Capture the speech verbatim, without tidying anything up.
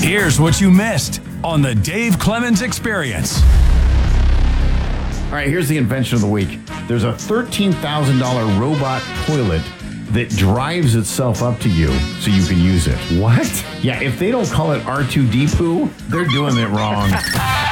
Here's what you missed on the Dave Clemens Experience. All right, here's the invention of the week. There's a thirteen thousand dollars robot toilet that drives itself up to you so you can use it. What? Yeah, if they don't call it R two D poo, they're doing it wrong.